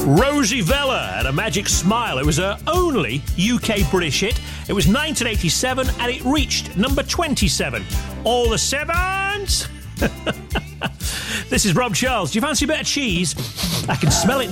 Rosie Vella and A Magic Smile. It was her only UK British hit. It was 1987 and it reached number 27. All the sevens! This is Rob Charles. Do you fancy a bit of cheese? I can smell it now.